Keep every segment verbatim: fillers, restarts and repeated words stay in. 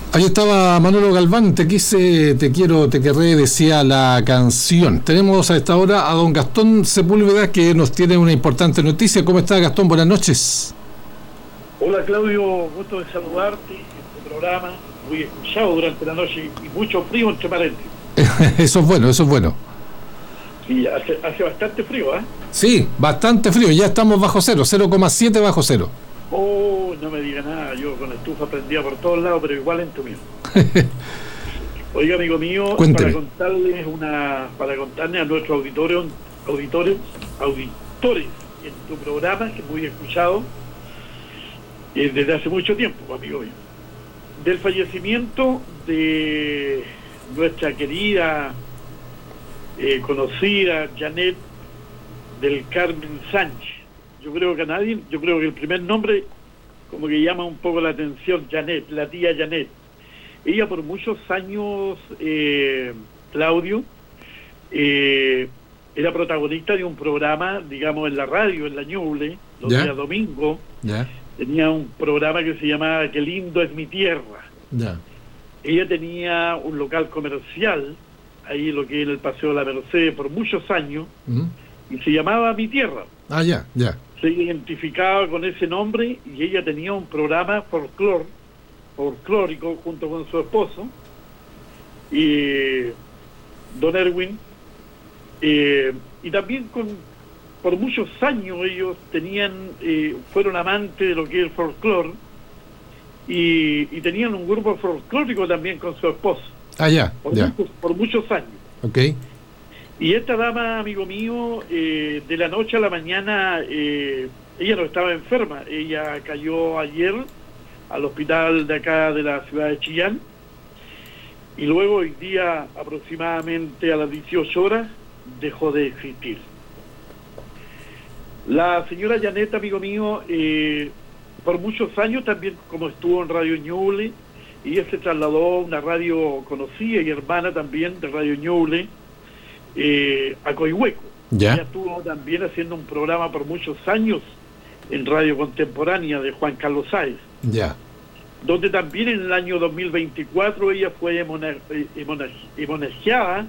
Ahí estaba Manolo Galván, te quise, te quiero, te querré, decía la canción. Tenemos a esta hora a don Gastón Sepúlveda, que nos tiene una importante noticia. ¿Cómo está, Gastón? Buenas noches. Hola, Claudio, gusto de saludarte en tu programa, muy escuchado durante la noche y mucho frío entre paréntesis. Eso es bueno, eso es bueno. Sí, hace, hace bastante frío, ¿ah? ¿eh? Sí, bastante frío, ya estamos bajo cero, cero coma siete bajo cero. Oh, no me diga nada, yo con la estufa prendía por todos lados, pero igual en tu mío. Oiga, amigo mío, Cuénteme. para contarles una, para contarles a nuestros auditores, auditores, auditores en tu programa, que es muy escuchado eh, desde hace mucho tiempo, amigo mío, del fallecimiento de nuestra querida, eh, conocida Janet del Carmen Sánchez. Yo creo que a nadie, yo creo que el primer nombre como que llama un poco la atención, Janet, la tía Janet. Ella por muchos años, eh, Claudio, eh, era protagonista de un programa, digamos, en la radio, en la Ñuble, los ¿Ya? días domingos. Ya, Tenía un programa que se llamaba Qué lindo es mi tierra. ya. Ella tenía un local comercial, ahí lo que es en el Paseo de la Merced, por muchos años, ¿Mm? y se llamaba Mi Tierra. Ah, ya, ya. Se identificaba con ese nombre y ella tenía un programa folclor, folclórico junto con su esposo y don Erwin, eh, y también con por muchos años ellos tenían eh, fueron amantes de lo que es el folclor y, y tenían un grupo folclórico también con su esposo Ah, ya, por, ya. muchos, por muchos años. Ok. Y esta dama, amigo mío, eh, de la noche a la mañana, eh, ella no estaba enferma, ella cayó ayer al hospital de acá de la ciudad de Chillán, y luego hoy día, aproximadamente a las dieciocho horas, dejó de existir. La señora Janet, amigo mío, eh, por muchos años también, como estuvo en Radio Ñuble, ella se trasladó a una radio conocida y hermana también de Radio Ñuble, Eh, a Coihueco. Ya. Ella estuvo también haciendo un programa por muchos años en Radio Contemporánea de Juan Carlos Sáez, Ya. donde también en el año dos mil veinticuatro ella fue homenajeada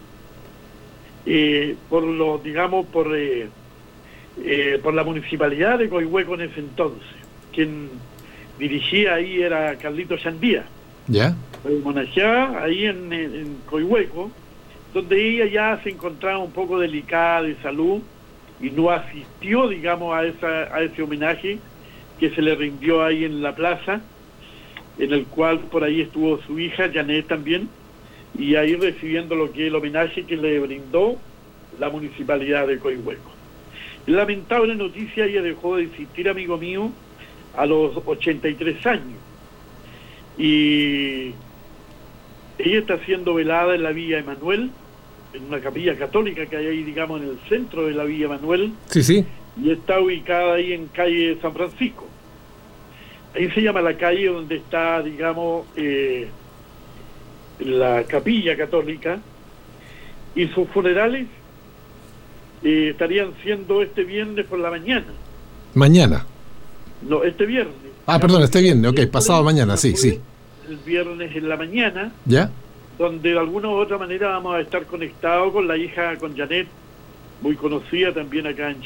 eh, por los, digamos, por eh, eh, por la municipalidad de Coihueco en ese entonces. Quien dirigía ahí era Carlito Chandía. Ya. Fue homenajeada ahí en, en, en Coihueco, donde ella ya se encontraba un poco delicada de salud y no asistió, digamos, a esa a ese homenaje que se le rindió ahí en la plaza, en el cual por ahí estuvo su hija, Janet también, y ahí recibiendo lo que es el homenaje que le brindó la municipalidad de Coihueco. Lamentable noticia, ella dejó de existir, amigo mío, a los ochenta y tres años. Y ella está siendo velada en la Villa Emanuel, en una capilla católica que hay ahí, digamos, en el centro de la Villa Emanuel, Sí, sí. y está ubicada ahí en calle San Francisco. Ahí se llama la calle donde está, digamos, eh, la capilla católica, y sus funerales eh, estarían siendo este viernes por la mañana. Mañana. No, este viernes. Ah, perdón, este viernes, ok, pasado mañana, sí, sí. El viernes en la mañana, ¿Ya? donde de alguna u otra manera vamos a estar conectados con la hija, con Janet, muy conocida también acá en